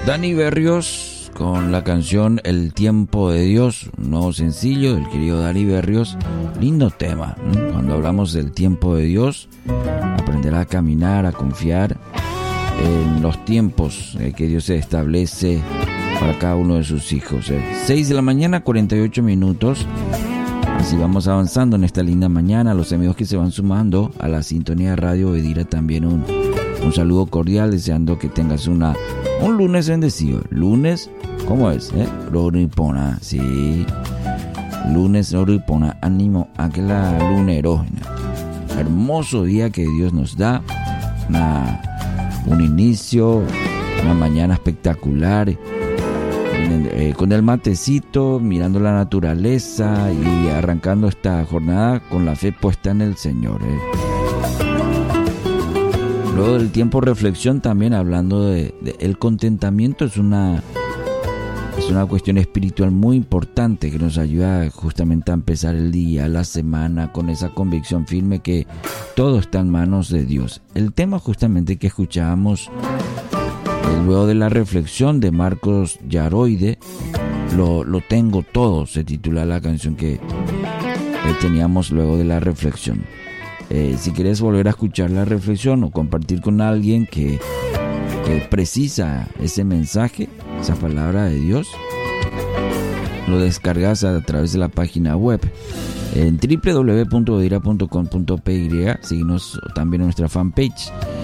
Dani Berrios con la canción El Tiempo de Dios, un nuevo sencillo del querido Dani Berrios. Lindo tema, ¿eh? Cuando hablamos del tiempo de Dios, aprender a caminar, a confiar en los tiempos que Dios se establece para cada uno de sus hijos. 6 de la mañana, 48 minutos. Así vamos avanzando en esta linda mañana. Los amigos que se van sumando a la sintonía de Radio Obedira, también un saludo cordial, deseando que tengas un lunes bendecido. Lunes, ¿cómo es? Roripona, sí. Lunes Roripona, ánimo a que la luna erógena. Hermoso día que Dios nos da. Un inicio, una mañana espectacular. Con el matecito, mirando la naturaleza y arrancando esta jornada con la fe puesta en el Señor. Luego del tiempo reflexión, también hablando de el contentamiento, es una cuestión espiritual muy importante que nos ayuda justamente a empezar el día, la semana, con esa convicción firme que todo está en manos de Dios. El tema justamente que escuchábamos luego de la reflexión de Marcos Yaroide, lo tengo todo, se titula la canción que teníamos luego de la reflexión. Si quieres volver a escuchar la reflexión o compartir con alguien que precisa ese mensaje, esa palabra de Dios, lo descargas a través de la página web en www.obedira.com.py. Síguenos también en nuestra fanpage